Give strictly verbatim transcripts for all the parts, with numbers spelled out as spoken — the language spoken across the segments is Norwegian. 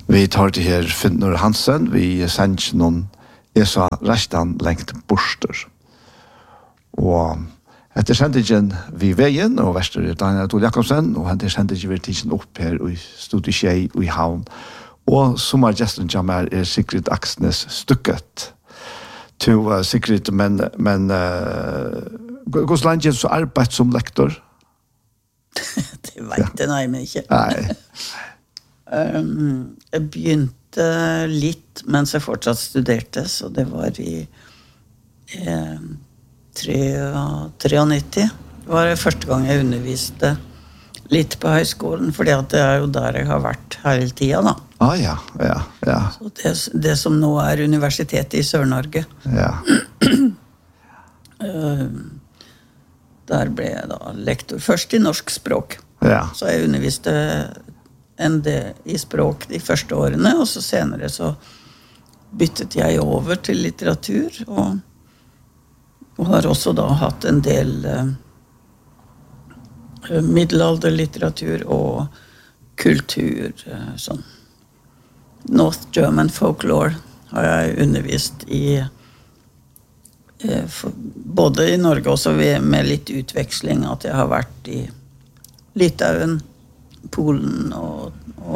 Vi tar til her Finnur Hansen, vi sender noen er så restan lengt borster. Og etter sendingen vi veien, og verster er Daniel Tol Jakobsen, og etter sendingen vi tidsen opp her i Studio Tjei og i Havn. Og sommergesten kommer er Sigrid Aksnes Stukket. Til uh, Sigrid, men, men uh, hvordan landet så arbeid som lektor? Det vet jeg nei, men ikke. Nei. um, jeg begynte litt mens jeg fortsatt studerte, så det var i eh, nittiotre. Det var første gang jeg underviste litt på høyskolen, fordi at det er jo der jeg har vært hele tiden da. Ah ja, ja, ja. Så det, det som nå er universitetet i Sør-Norge. Ja. uh, der ble jeg da lektor, først i norsk språk. Ja. Så jeg underviste en del i språk de første årene, og så senere så byttet jeg over til litteratur, og, og har også da hatt en del uh, middelalderlitteratur og kultur, uh, sånn. North German folklore har jeg undervist i uh, for, både i Norge også med litt utveksling, at jeg har vært i Litauen, Polen og,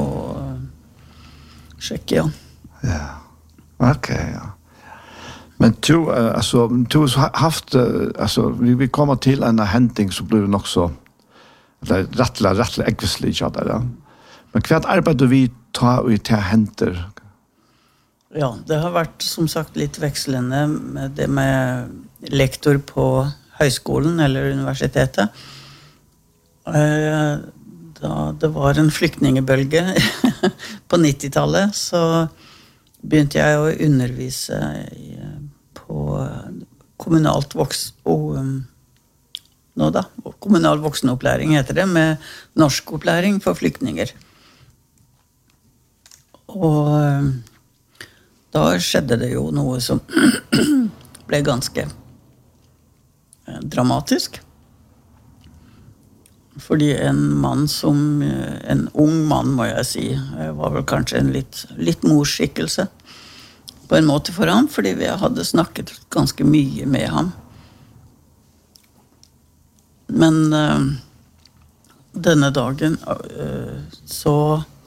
og Tsjekkia. Ja, ok, ja. Men du, uh, altså, du har haft, uh, altså, vi, vi kommer til en henting som blir nok så, eller rettelig, rettelig ekvislig, ikke det, ja. Men hva arbeider vi ta og ta henter? Ja, det har vært, som sagt, litt vekslende med det med lektor på høyskolen eller universitetet. Uh, Da det var en flyktningebølge på nittitallet, så begynte jeg å undervise i, på kommunalt voks, og, nå da, kommunal voksenopplæring heter det, med norskopplæring for flyktninger. Og da skjedde det jo noe som ble ganske dramatisk. Fordi en mann som, en ung mann må jeg si, var vel kanskje en litt, litt morskikkelse på en måte for ham, fordi vi hadde snakket ganske mye med ham. Men uh, denne dagen uh, så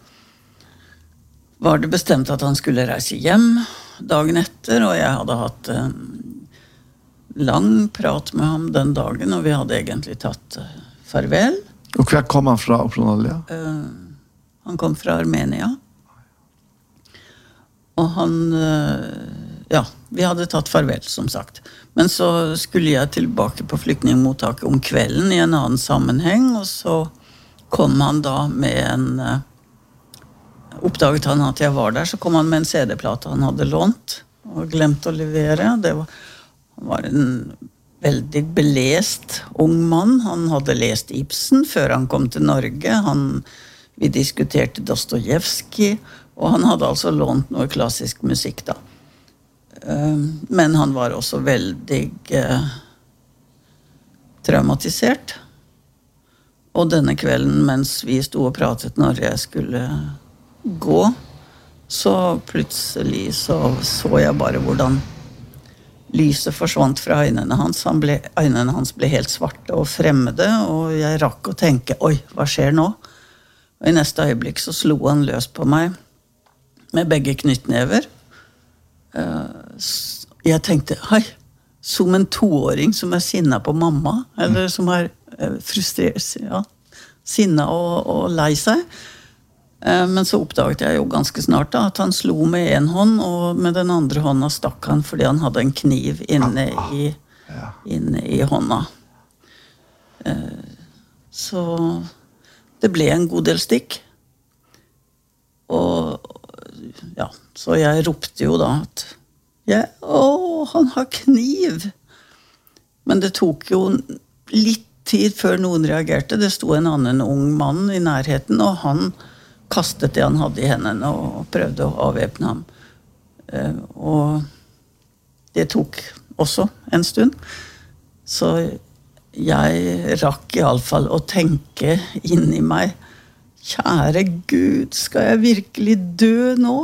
var det bestemt at han skulle reise hjem dagen etter, og jeg hadde hatt en lang prat med ham den dagen, og vi hadde egentlig tatt uh, farvel. Og hva kom han fra opprinnelig? Uh, han kom fra Armenia. Og han, uh, ja, vi hadde tatt farvel, som sagt. Men så skulle jeg tilbake på flyktningmottaket om kvelden i en annen sammenheng, og så kom han da med en, uh, oppdaget han at jeg var der, så kom han med en C D-plate han hadde lånt, og glemt å levere. Det var, han var en veldig belest ung mann. Han hadde lest Ibsen før han kom til Norge. Han, vi diskuterte Dostojevskij, og han hadde altså lånt noe klassisk musikk da. Men han var også veldig uh, traumatisert. Og denne kvelden, mens vi stod og pratet når jeg skulle gå, så plutselig så, så jeg bare hvordan lyset forsvant fra øynene hans. Han ble, øynene hans ble helt svarte og fremmede, og jeg rakk å tenke, oi, hva skjer nå? Og i neste øyeblikk så slo han løs på meg med begge knyttnever. Jeg tenkte, hei, som en toåring som er sinna på mamma, eller som er frustrert, ja, sinna og, og lei seg. Men så oppdaget jeg jo ganske snart da, at han slo med en hånd, og med den andre hånda stakk han fordi han hadde en kniv inne i, inne i hånda. Så det ble en god del stikk. Og ja, så jeg ropte jo da at ja, å, han har kniv. Men det tok jo litt tid før noen reagerte. Det sto en annen ung mann i nærheten, og han kastet det han hadde i hendene og prøvde å avvæpne ham. Og det tok også en stund. Så jeg rakk i alle fall å tenke inn i meg, kjære Gud, skal jeg virkelig dø nå?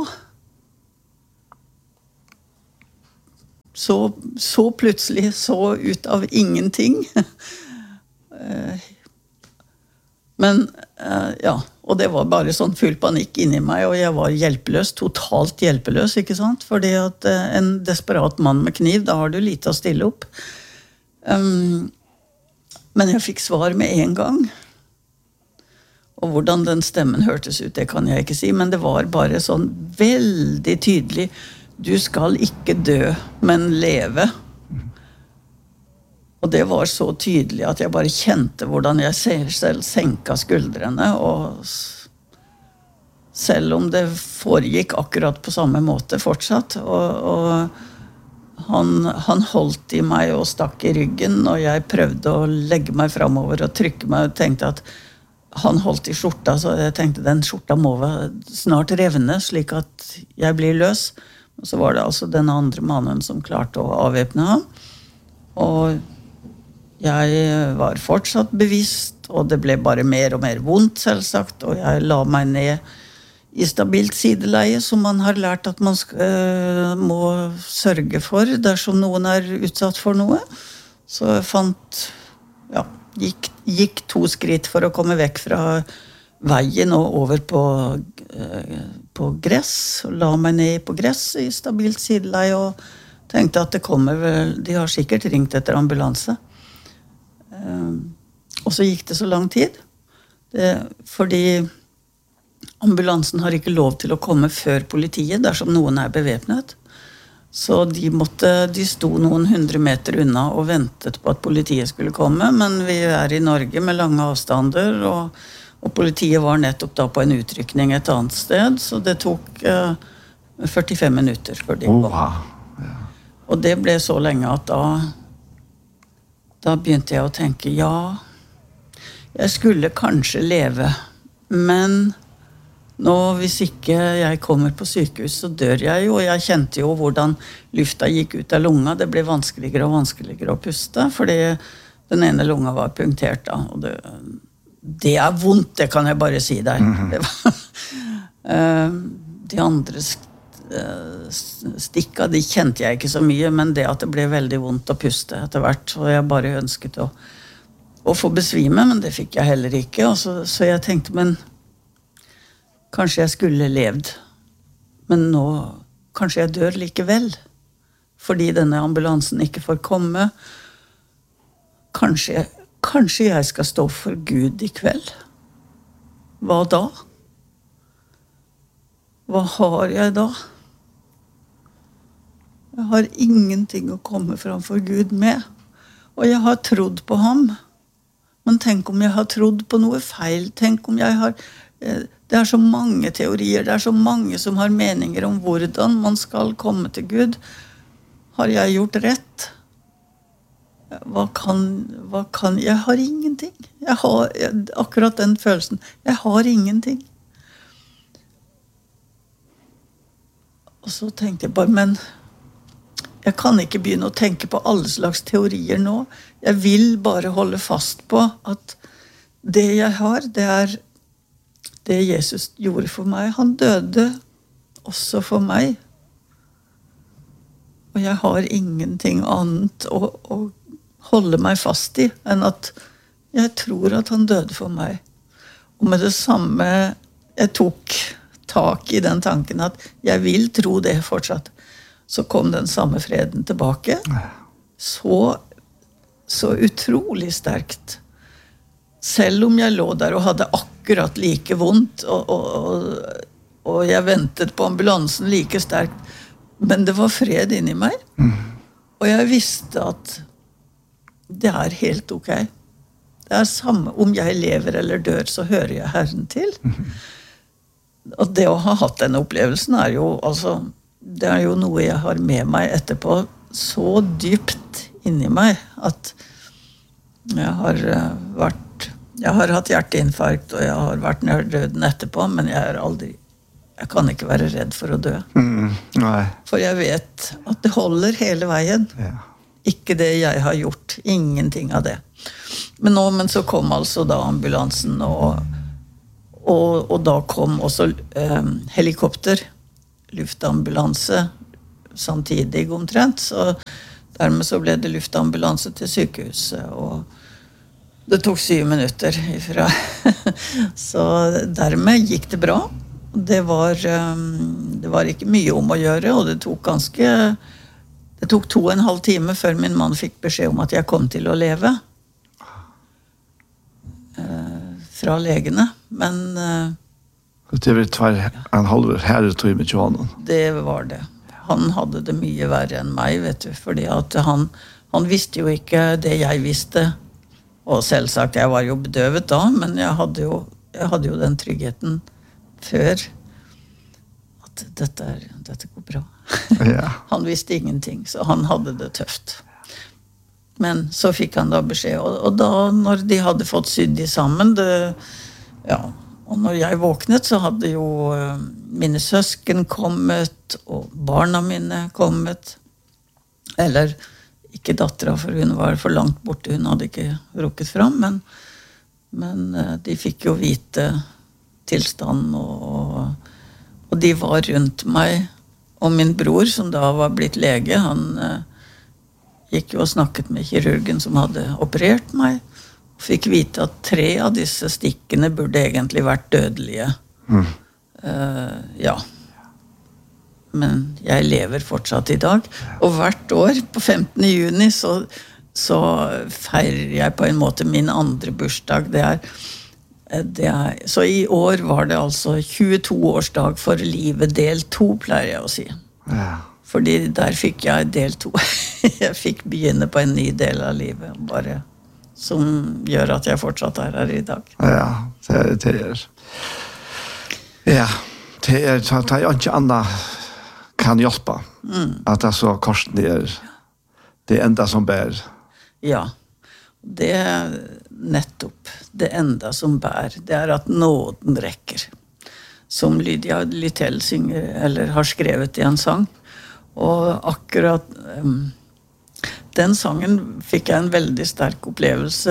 Så, så plutselig, så ut av ingenting. Men, ja, og det var bare sånn full panikk inni meg, og jeg var hjelpeløs, totalt hjelpeløs, ikke sant? Fordi at en desperat mann med kniv, da har du lite å stille opp. Um, men jeg fikk svar med en gang. Og hvordan den stemmen hørtes ut, det kan jeg ikke si, men det var bare sånn veldig tydelig. Du skal ikke dø, men leve. Og det var så tydelig at jeg bare kjente hvordan jeg selv senka skuldrene, og selv om det foregikk akkurat på samme måte fortsatt, og, og han, han holdt i meg og stakk i ryggen, og jeg prøvde å legge meg fremover og trykke meg, og tenkte at han holdt i skjorta, så jeg tenkte den skjorta må snart revne, slik at jeg blir løs. Og så var det altså den andre mannen som klarte å avvæpne ham. Og jeg var fortsatt bevisst, og det ble bare mer og mer vondt, selvsagt, og jeg la meg ned i stabilt sideleie, som man har lært at man skal, uh, må sørge for dersom noen er utsatt for noe. Så jeg fant, ja, gikk, gikk to skritt for å komme vekk fra veien og over på, uh, på gress, og la meg ned på gress i stabilt sideleie, og tenkte at det kommer vel, de har sikkert ringt etter ambulanse. Uh, og så gikk det så lang tid, det, fordi ambulansen har ikke lov til å komme før politiet, dersom noen er bevæpnet. Så de måtte, de sto noen hundre meter unna og ventet på at politiet skulle komme, men vi er i Norge med lange avstander, og, og politiet var nettopp da på en utrykning et annet sted, så det tok uh, førtifem minutter før de kom. Oh, ja. Og det ble så lenge at da, da begynte jeg å tenke, ja, jeg skulle kanskje leve, men nå, hvis ikke jeg kommer på sykehus, så dør jeg jo, og jeg kjente jo hvordan lufta gikk ut av lunga. Det ble vanskeligere og vanskeligere å puste, fordi den ene lunga var punktert da, og det, det er vondt, det kan jeg bare si deg. Mm-hmm. Det var, de andre stikka, de kjente jeg ikke så mye, men det at det ble veldig vondt å puste etter hvert, og jeg bare ønsket å, å få besvime, men det fikk jeg heller ikke, og så, så jeg tenkte, men kanskje jeg skulle levd, men nå, kanskje jeg dør likevel, fordi denne ambulansen ikke får komme. Kanskje, kanskje jeg skal stå for Gud i kveld. Hva da? Hva har jeg da? Jeg har ingenting å komme framfor Gud med, og jeg har trodd på ham. Men tenk om jeg har trodd på noe feil, tenk om jeg har... Det er så mange teorier, det er så mange som har meninger om hvordan man skal komme til Gud. Har jeg gjort rett? Hva kan, hva kan, jeg har ingenting. Jeg har akkurat den følelsen. Jeg har ingenting. Og så tenkte jeg bare, men jeg kan ikke begynne å tenke på alle slags teorier nå. Jeg vil bare holde fast på at det jeg har, det er det Jesus gjorde for meg. Han døde også for meg. Og jeg har ingenting annet å, å holde meg fast i enn at jeg tror at han døde for meg. Og med det samme, jeg tok tak i den tanken at jeg vil tro det fortsatt. Så kom den samme freden tilbake. Så, så utrolig sterkt. Selv om jeg lå der og hadde akkurat like vondt, og, og, og jeg ventet på ambulansen like sterkt, men det var fred inni meg. Mm. Og jeg visste at det er helt ok. Det er samme om jeg lever eller dør, så hører jeg Herren til. Mm. Og det å ha hatt denne opplevelsen er jo, altså, det er jo noe jeg har med meg etterpå, så dypt inni meg, at jeg har vært Jeg har hatt hjerteinfarkt, og jeg har vært nær døden etterpå, men jeg er aldri, jeg kan ikke være redd for å dø. Mm, nei. For jeg vet at det holder hele veien. Ja. Ikke det jeg har gjort, ingenting av det. Men nå, men så kom altså da ambulansen, og, og, og da kom også eh, helikopter, luftambulanse, samtidig omtrent, så dermed så ble det luftambulanse til sykehuset, og det tok syv minutter ifra. Så dermed gikk det bra. Det var, det var ikke mye om å gjøre, og det tok ganske, det tok to og en halv time før min mann fikk beskjed om at jeg kom til å leve. Fra legene, men... Det var tvær en halv her tog med Johanen. Det var det. Han hadde det mye verre enn meg, vet du, fordi at han, han visste jo ikke det jeg visste, og selvsagt, jeg var jo bedøvet da, men jeg hadde jo, jeg hadde jo den tryggheten før, at dette, er, dette går bra. Ja. Han visste ingenting, så han hadde det tøft. Men så fikk han da beskjed, og, og da, når de hadde fått sydd de sammen, det, ja, og når jeg våknet, så hadde jo uh, mine søsken kommet, og barna mine kommet. Eller, ikke datteren, for hun var for langt borte, hun hadde ikke rukket fram, men, men uh, de fikk jo vite tilstand, og, og de var rundt meg. Og min bror, som da var blitt lege, han uh, gikk jo og snakket med kirurgen som hadde operert meg, fikk vite at tre av disse stikkene burde egentlig vært dødelige. Mm. Uh, ja. Men jeg lever fortsatt i dag. Og hvert år, på femtende juni, så, så feirer jeg på en måte min andre bursdag. Det er, det er, så i år var det altså tjueto-årsdag for livet, del to, pleier jeg å si. Ja. Fordi der fikk jeg del to. Jeg fikk begynne på en ny del av livet, bare... som gjør at jeg fortsatt er her i dag. Ja, det er det er. Ja, det er det er ikke annet kan hjelpe. Mm. At det er så korsen er det enda som bär. Ja, det er nettopp det enda som bär. Det er at nåden rekker. Som Lydia Lytell synger, eller har skrevet i en sang. Og akkurat... Um, Den sangen fikk jeg en veldig sterk opplevelse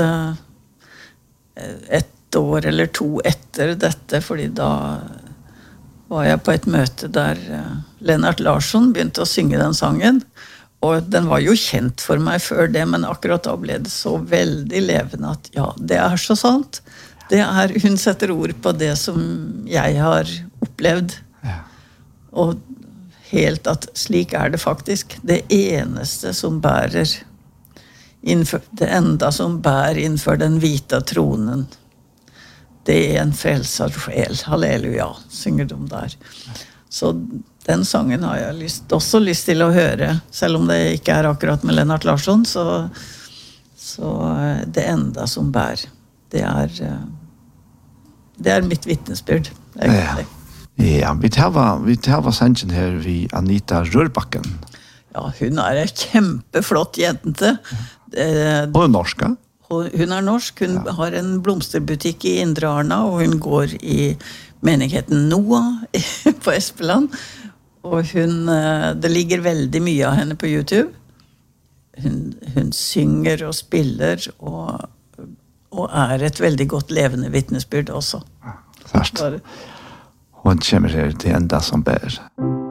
ett år eller to etter dette, fordi da var jeg på et møte der Lennart Larsson begynte å synge den sangen, og den var jo kjent for meg før det, men akkurat da ble det så veldig levende at ja, det er så sant. Det er, hun setter ord på det som jeg har opplevd. Ja. Og helt at slik er det faktisk. Det eneste som bærer innenfor, det enda som bærer innenfor den hvite tronen, det er en frelser sjel. Halleluja, synger de der. Så den sangen har jeg lyst, også lyst til å høre, selv om det ikke er akkurat med Lennart Larsson, så, så det enda som bærer, det er, det er mitt vittnesbyrd, egentlig. Ja. Ja, vi tar vi tar sengen her vi Anita Rørbakken. Ja, hun er en kjempeflott jente. Hun er norsk, ja? Hun er norsk. Hun ja. Har en blomsterbutikk i Indre Arna, og hun går i menigheten Noah på Espeland. Og hun, det ligger veldig mye av henne på YouTube. Hun, hun synger og spiller, og, og er et veldig godt levende vittnesbyrd også. Ja, først. Hun kommer her til enda som bär.